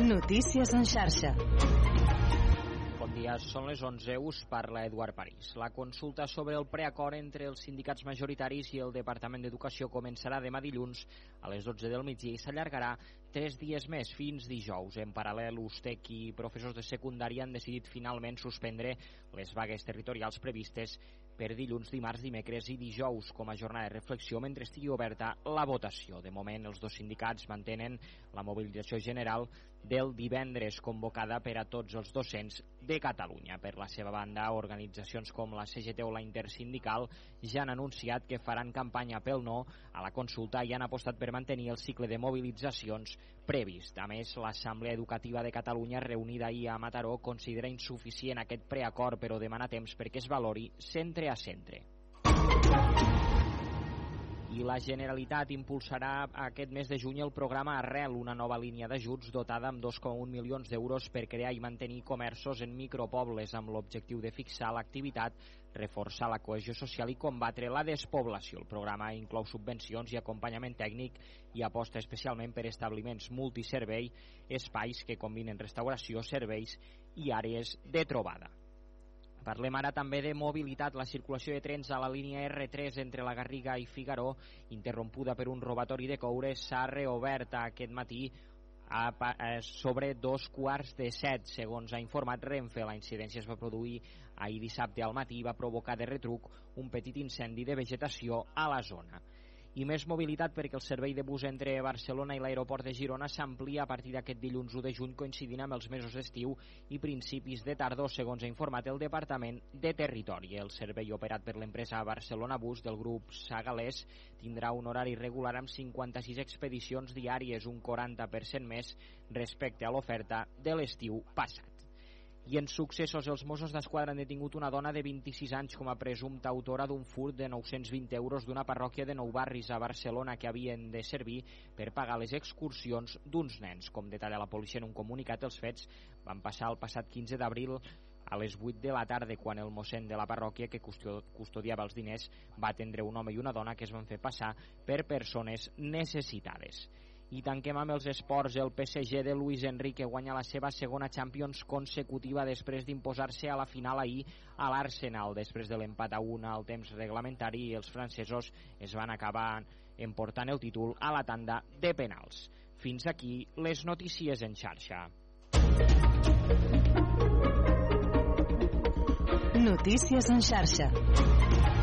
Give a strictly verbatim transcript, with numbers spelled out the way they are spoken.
Notícies en xarxa. Bon dia, són les onze, us parla Eduard París. La consulta sobre el preacord entre els sindicats majoritaris i el Departament d'Educació començarà demà dilluns a les dotze del migdia i s'allargarà tres dies més, fins dijous. En paral·lel, U S T E C i professors de secundària han decidit finalment suspendre les vagues territorials previstes per dilluns, dimarts, dimecres i dijous com a jornada de reflexió mentre estigui oberta la votació. De moment, els dos sindicats mantenen la mobilització general del divendres convocada per a tots els docents de Catalunya. Per la seva banda, organitzacions com la C G T o la Intersindical ja han anunciat que faran campanya pel no a la consulta i han apostat per mantenir el cicle de mobilitzacions previst. A més, l'Assemblea Educativa de Catalunya, reunida ahir a Mataró, considera insuficient aquest preacord, però demana temps perquè es valori centre a centre. I la Generalitat impulsarà aquest mes de juny el programa Arrel, una nova línia d'ajuts dotada amb dos coma un milions d'euros per crear i mantenir comerços en micropobles amb l'objectiu de fixar l'activitat, reforçar la cohesió social i combatre la despoblació. El programa inclou subvencions i acompanyament tècnic i aposta especialment per establiments multiservei, espais que combinen restauració, serveis i àrees de trobada. Parlem ara també de mobilitat. La circulació de trens a la línia erre tres entre la Garriga i Figaró, interrompuda per un robatori de coure, s'ha reobert aquest matí a, a, sobre dos quarts de set, segons ha informat Renfe. La incidència es va produir ahir dissabte al matí i va provocar de retruc un petit incendi de vegetació a la zona. I més mobilitat perquè el servei de bus entre Barcelona i l'aeroport de Girona s'amplia a partir d'aquest dilluns u de juny, coincidint amb els mesos d'estiu i principis de tardor, segons ha informat el Departament de Territori. El servei operat per l'empresa Barcelona Bus del grup Sagalés tindrà un horari regular amb cinquanta-sis expedicions diàries, un quaranta per cent més respecte a l'oferta de l'estiu passat. I en successos, els Mossos d'Esquadra han detingut una dona de vint-i-sis anys com a presumpta autora d'un furt de nou-cents vint euros d'una parròquia de Nou Barris a Barcelona que havien de servir per pagar les excursions d'uns nens. Com detalla la policia en un comunicat, els fets van passar el passat quinze d'abril a les vuit de la tarda, quan el mossèn de la parròquia que custodiava els diners va atendre un home i una dona que es van fer passar per persones necessitades. I tanquem amb els esports. El P S G de Luis Enrique guanya la seva segona Champions consecutiva després d'imposar-se a la final ahir a l'Arsenal. Després de l'empat a una al temps reglamentari, els francesos es van acabar emportant el títol a la tanda de penals. Fins aquí les notícies en xarxa. Notícies en xarxa.